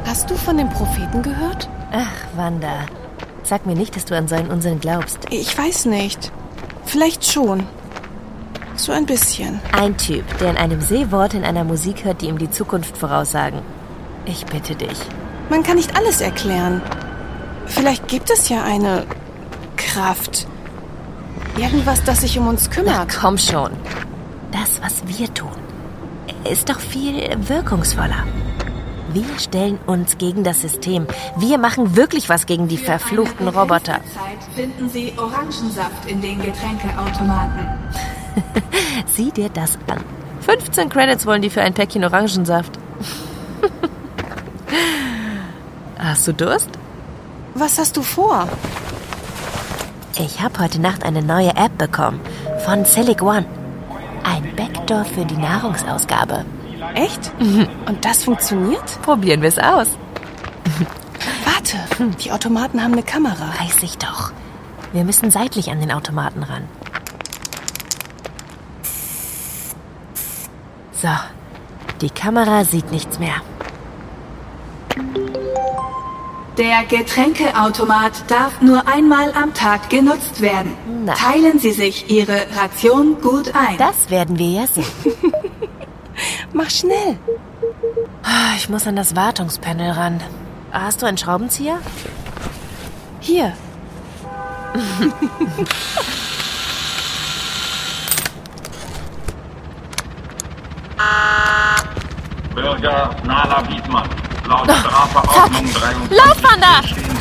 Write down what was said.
Hast du von dem Propheten gehört? Ach, Wanda. Sag mir nicht, dass du an so einen Unsinn glaubst. Ich weiß nicht. Vielleicht schon. So ein bisschen. Ein Typ, der in einem Seewort in einer Musik hört, die ihm die Zukunft voraussagen. Ich bitte dich. Man kann nicht alles erklären. Vielleicht gibt es ja eine Kraft. Irgendwas, das sich um uns kümmert. Ach, komm schon. Das, was wir tun, ist doch viel wirkungsvoller. Wir stellen uns gegen das System. Wir machen wirklich was gegen die verfluchten Roboter. Zeit finden Sie Orangensaft in den Getränkeautomaten. Sieh dir das an. 15 Credits wollen die für ein Päckchen Orangensaft. Hast du Durst? Was hast du vor? Ich habe heute Nacht eine neue App bekommen. Von Silic One. Ein Backdoor für die Nahrungsausgabe. Echt? Und das funktioniert? Probieren wir es aus. Warte, die Automaten haben eine Kamera. Weiß ich doch. Wir müssen seitlich an den Automaten ran. So, die Kamera sieht nichts mehr. Der Getränkeautomat darf nur einmal am Tag genutzt werden. Na. Teilen Sie sich Ihre Ration gut ein. Das werden wir ja sehen. Mach schnell. Ich muss an das Wartungspanel ran. Hast du einen Schraubenzieher? Hier. Bürger Nala Wiedmann. Laut Strafverordnung 23 Lauf, Wanda! stehen